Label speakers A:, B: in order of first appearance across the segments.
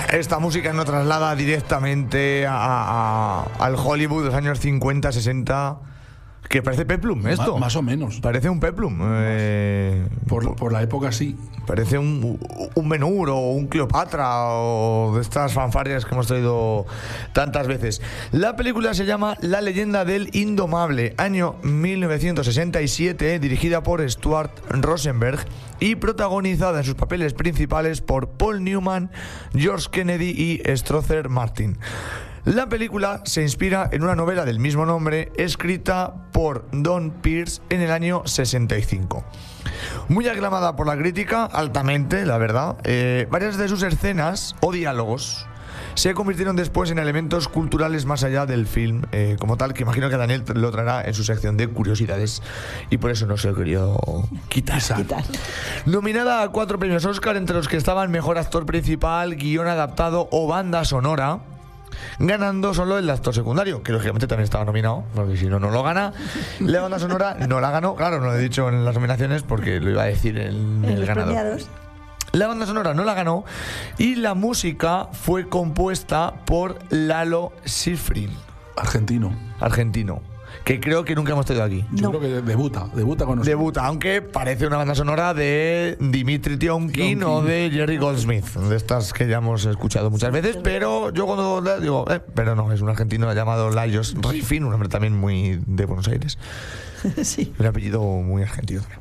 A: Esta música nos traslada directamente al Hollywood de los años 50, 60. Que parece Peplum esto.
B: Más o menos.
A: Parece un Peplum.
B: Por la época sí.
A: Parece un Ben-Hur o un Cleopatra o de estas fanfarrias que hemos traído tantas veces. La película se llama La leyenda del Indomable, año 1967, dirigida por Stuart Rosenberg y protagonizada en sus papeles principales por Paul Newman, George Kennedy y Strother Martin. La película se inspira en una novela del mismo nombre escrita por Don Pierce en el año 65. Muy aclamada por la crítica, altamente, la verdad. Varias de sus escenas o diálogos se convirtieron después en elementos culturales más allá del film como tal, que imagino que Daniel lo traerá en su sección de curiosidades y por eso no se lo he querido quitar. Nominada a 4 premios Oscar, entre los que estaban Mejor Actor Principal, Guión Adaptado o Banda Sonora, ganando solo el actor secundario, que lógicamente también estaba nominado, porque si no, no lo gana. La banda sonora no la ganó, claro, no lo he dicho en las nominaciones porque lo iba a decir en el ganador. Premiados. La banda sonora no la ganó y la música fue compuesta por Lalo Schifrin. Argentino. Que creo que nunca hemos tenido aquí.
B: Yo creo que debuta con nosotros.
A: Debuta, aunque parece una banda sonora de Dimitri Tiomkin o de Jerry Goldsmith, de estas que ya hemos escuchado muchas veces, pero yo cuando le digo, pero no, es un argentino llamado Lajos Schifrin, un hombre también muy de Buenos Aires. Sí. Un apellido muy argentino también.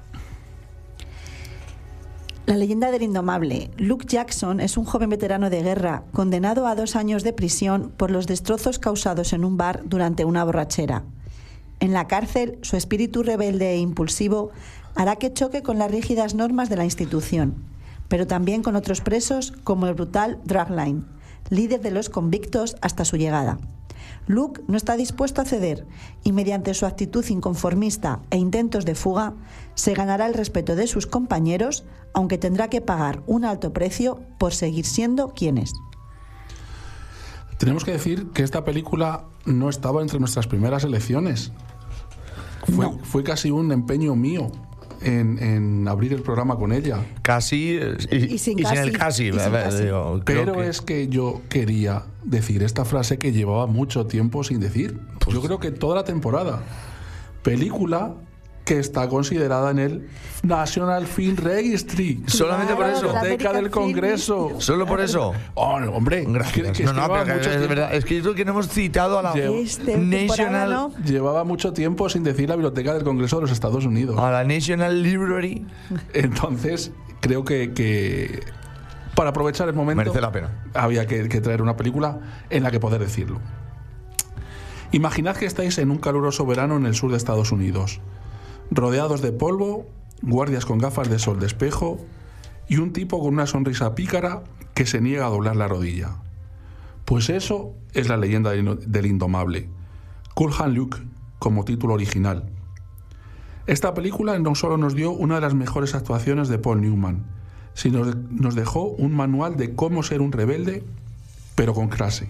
C: La leyenda del Indomable. Luke Jackson es un joven veterano de guerra condenado a 2 años de prisión por los destrozos causados en un bar durante una borrachera. En la cárcel, su espíritu rebelde e impulsivo hará que choque con las rígidas normas de la institución, pero también con otros presos como el brutal Dragline, líder de los convictos hasta su llegada. Luke no está dispuesto a ceder y mediante su actitud inconformista e intentos de fuga se ganará el respeto de sus compañeros, aunque tendrá que pagar un alto precio por seguir siendo quien es.
B: Tenemos que decir que esta película no estaba entre nuestras primeras elecciones. Fue casi un empeño mío en abrir el programa con ella.
A: Casi y sin el casi.
B: Pero es que yo quería decir esta frase que llevaba mucho tiempo sin decir. Yo creo que toda la temporada. Película que está considerada en el National Film Registry.
A: Solamente por eso.
B: Biblioteca del Congreso.
A: Solo por eso.
B: Oh, hombre,
A: gracias. Es verdad. Es que es lo que no hemos citado a la National.
C: ¿no?
B: Llevaba mucho tiempo sin decir la Biblioteca del Congreso de los Estados Unidos.
A: A la National Library.
B: Entonces, creo que para aprovechar el momento
A: merece la pena.
B: Había que traer una película en la que poder decirlo. Imaginad que estáis en un caluroso verano en el sur de Estados Unidos, rodeados de polvo, guardias con gafas de sol de espejo y un tipo con una sonrisa pícara que se niega a doblar la rodilla. Pues eso es la leyenda del Indomable. Cool Hand Luke como título original. Esta película no solo nos dio una de las mejores actuaciones de Paul Newman, sino nos dejó un manual de cómo ser un rebelde, pero con clase.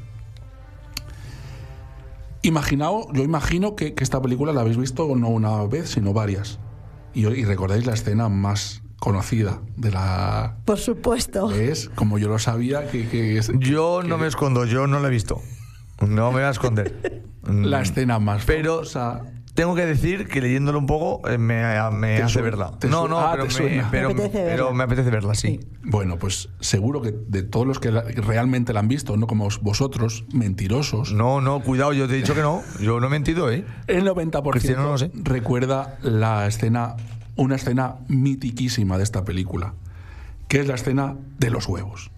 B: Yo imagino que esta película la habéis visto no una vez, sino varias. Y recordáis la escena más conocida de la...
C: Por supuesto.
B: Es, como yo lo sabía,
A: Yo no me escondo, yo no la he visto. No me voy a esconder.
B: La escena más
A: famosa... Tengo que decir que leyéndolo un poco me hace verla. Pero me apetece verla, sí.
B: Bueno, pues seguro que de todos los que realmente la han visto, no como vosotros, mentirosos.
A: No, cuidado, yo te he dicho que no. Yo no he mentido, ¿eh?
B: El 90% no sé. Recuerda una escena mitiquísima de esta película, que es la escena de los huevos.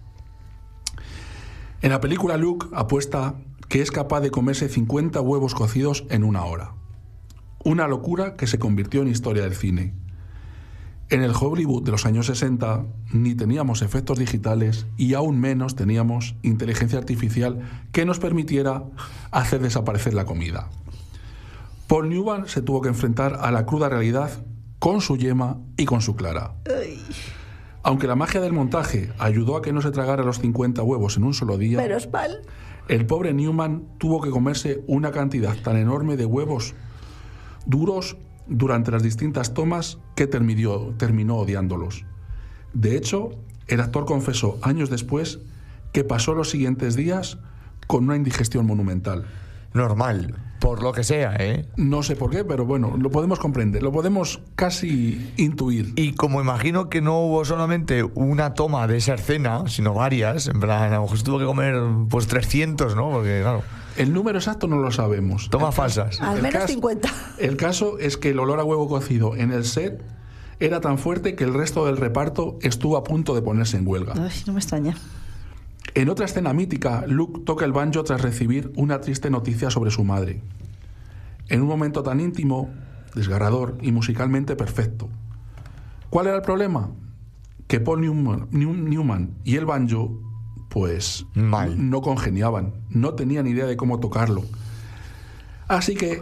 B: En la película Luke apuesta que es capaz de comerse 50 huevos cocidos en 1 hora. Una locura que se convirtió en historia del cine. En el Hollywood de los años 60 ni teníamos efectos digitales y aún menos teníamos inteligencia artificial que nos permitiera hacer desaparecer la comida. Paul Newman se tuvo que enfrentar a la cruda realidad con su yema y con su clara. Aunque la magia del montaje ayudó a que no se tragara los 50 huevos en un solo día, el pobre Newman tuvo que comerse una cantidad tan enorme de huevos duros durante las distintas tomas que terminó odiándolos. De hecho, el actor confesó años después que pasó los siguientes días con una indigestión monumental.
A: Normal, por lo que sea, ¿eh?
B: No sé por qué, pero bueno, lo podemos comprender, lo podemos casi intuir.
A: Y como imagino que no hubo solamente una toma de esa escena, sino varias, en plan, a lo mejor se tuvo que comer pues 300, ¿no? Porque claro,
B: El número exacto no lo sabemos.
A: tomas falsas.
C: Al menos 50.
B: El caso es que el olor a huevo cocido en el set era tan fuerte que el resto del reparto estuvo a punto de ponerse en huelga.
C: Ay, no me extraña.
B: En otra escena mítica, Luke toca el banjo tras recibir una triste noticia sobre su madre. En un momento tan íntimo, desgarrador y musicalmente perfecto. ¿Cuál era el problema? Que Paul Newman y el banjo, pues,
A: Mal.
B: no congeniaban, no tenían idea de cómo tocarlo. Así que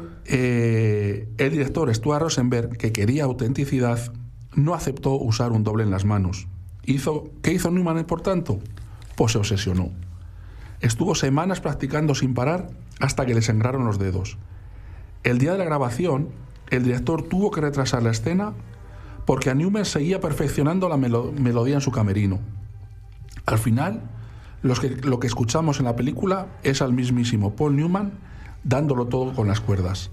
B: el director Stuart Rosenberg, que quería autenticidad, no aceptó usar un doble en las manos. ¿Qué hizo Newman, por tanto? Pues se obsesionó. Estuvo semanas practicando sin parar hasta que le sangraron los dedos. El día de la grabación, el director tuvo que retrasar la escena porque a Newman seguía perfeccionando la melodía en su camerino. Al final, lo que escuchamos en la película es al mismísimo Paul Newman dándolo todo con las cuerdas.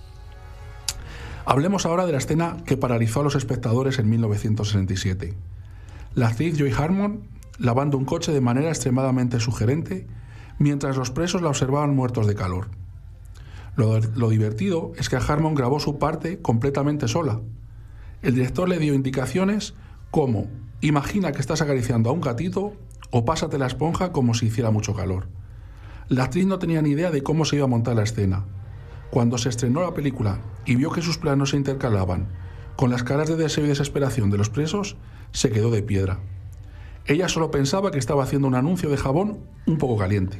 B: Hablemos ahora de la escena que paralizó a los espectadores en 1967. La actriz Joy Harmon lavando un coche de manera extremadamente sugerente mientras los presos la observaban muertos de calor. Lo divertido es que Harmon grabó su parte completamente sola. El director le dio indicaciones como: imagina que estás acariciando a un gatito o pásate la esponja como si hiciera mucho calor. La actriz no tenía ni idea de cómo se iba a montar la escena. Cuando se estrenó la película y vio que sus planos se intercalaban con las caras de deseo y desesperación de los presos, se quedó de piedra. Ella solo pensaba que estaba haciendo un anuncio de jabón un poco caliente.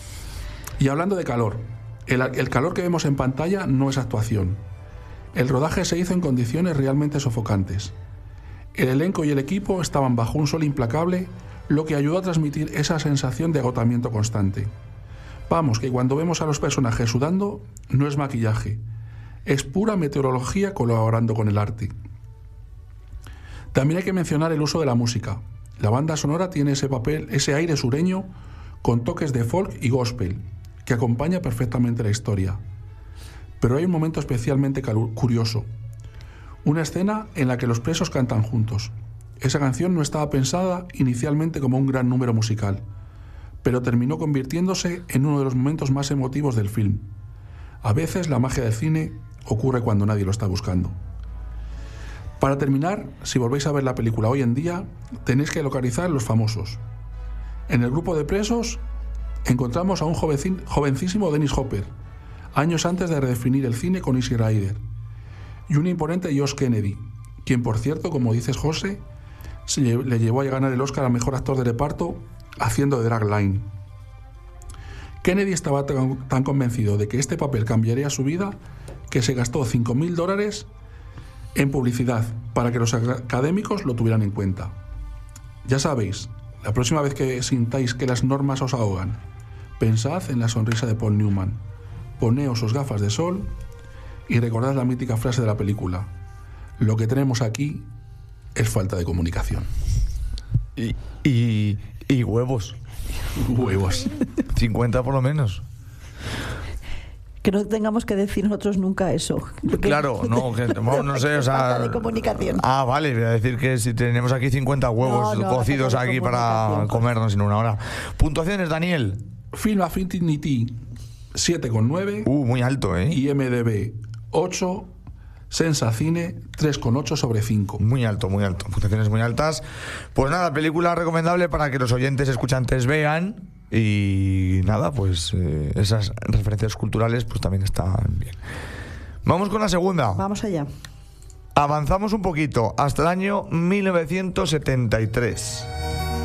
B: Y hablando de calor, el calor que vemos en pantalla no es actuación. El rodaje se hizo en condiciones realmente sofocantes. El elenco y el equipo estaban bajo un sol implacable, lo que ayudó a transmitir esa sensación de agotamiento constante. Vamos, que cuando vemos a los personajes sudando, no es maquillaje, es pura meteorología colaborando con el arte. También hay que mencionar el uso de la música. La banda sonora tiene ese aire sureño con toques de folk y gospel, que acompaña perfectamente la historia. Pero hay un momento especialmente curioso. Una escena en la que los presos cantan juntos. Esa canción no estaba pensada inicialmente como un gran número musical, pero terminó convirtiéndose en uno de los momentos más emotivos del film. A veces la magia del cine ocurre cuando nadie lo está buscando. Para terminar, si volvéis a ver la película hoy en día, tenéis que localizar los famosos. En el grupo de presos encontramos a un jovencísimo Dennis Hopper, años antes de redefinir el cine con Easy Rider, y un imponente Josh Kennedy, quien, por cierto, como dices, José, le llevó a ganar el Oscar al mejor actor de reparto haciendo de Dragline. Kennedy estaba tan convencido de que este papel cambiaría su vida que se gastó $5.000 en publicidad para que los académicos lo tuvieran en cuenta. Ya sabéis, la próxima vez que sintáis que las normas os ahogan, pensad en la sonrisa de Paul Newman, poneos sus gafas de sol y recordad la mítica frase de la película: lo que tenemos aquí es falta de comunicación.
A: Y huevos.
B: Huevos.
A: 50 por lo menos.
C: Que no tengamos que decir nosotros nunca eso.
A: Claro, no, no sé, o sea...
C: Falta de comunicación.
A: Ah, vale, voy a decir que si tenemos aquí 50 huevos
C: No,
A: cocidos
C: falta de
A: aquí para comernos en una hora. Puntuaciones, Daniel.
B: Film Affinity 7,9.
A: Muy alto, ¿eh?
B: IMDb 8. Sensacine 3,8 sobre 5.
A: Muy alto, muy alto. Puntuaciones muy altas. Pues nada, película recomendable para que los oyentes escuchantes vean. Y nada, pues esas referencias culturales pues también están bien. Vamos con la segunda.
C: Vamos allá.
A: Avanzamos un poquito hasta el año 1973.